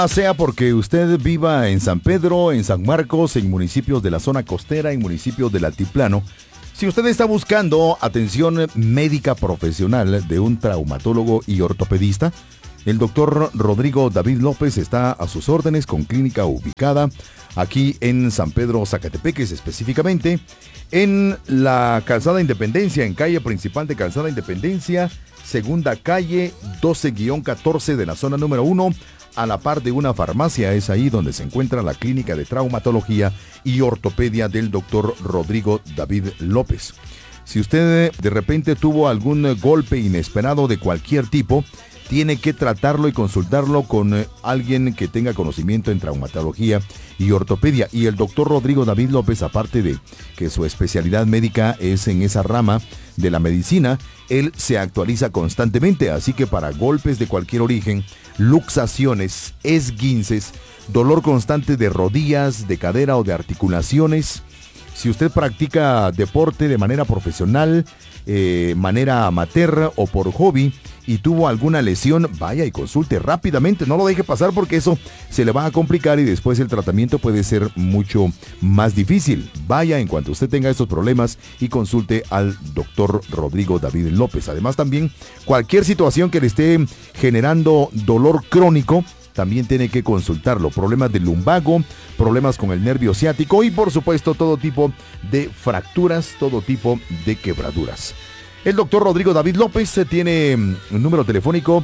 Sea porque usted viva en San Pedro, en San Marcos, en municipios de la zona costera, en municipios del altiplano, si usted está buscando atención médica profesional de un traumatólogo y ortopedista, el doctor Rodrigo David López está a sus órdenes con clínica ubicada aquí en San Pedro, Zacatepeques, específicamente en la Calzada Independencia, en calle principal de Calzada Independencia, segunda calle 12-14 de la zona número 1, a la par de una farmacia. Es ahí donde se encuentra la clínica de traumatología y ortopedia del doctor Rodrigo David López. Si usted de repente tuvo algún golpe inesperado de cualquier tipo, tiene que tratarlo y consultarlo con alguien que tenga conocimiento en traumatología y ortopedia. Y el doctor Rodrigo David López, aparte de que su especialidad médica es en esa rama de la medicina, él se actualiza constantemente. Así que para golpes de cualquier origen, luxaciones, esguinces, dolor constante de rodillas, de cadera o de articulaciones, si usted practica deporte de manera profesional, manera amateur o por hobby y tuvo alguna lesión, vaya y consulte rápidamente, no lo deje pasar porque eso se le va a complicar y después el tratamiento puede ser mucho más difícil. Vaya en cuanto usted tenga estos problemas y consulte al doctor Rodrigo David López. Además también cualquier situación que le esté generando dolor crónico, también tiene que consultarlo. Problemas del lumbago, problemas con el nervio ciático y por supuesto todo tipo de fracturas, todo tipo de quebraduras. El doctor Rodrigo David López tiene un número telefónico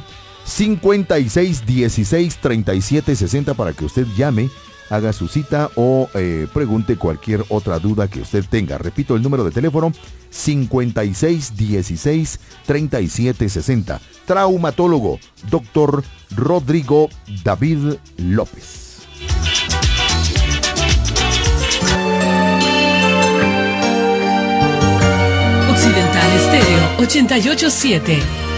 5616-3760 para que usted llame, haga su cita o pregunte cualquier otra duda que usted tenga. Repito el número de teléfono 5616-3760. Traumatólogo, doctor Rodrigo David López. Occidental Estéreo 88.7.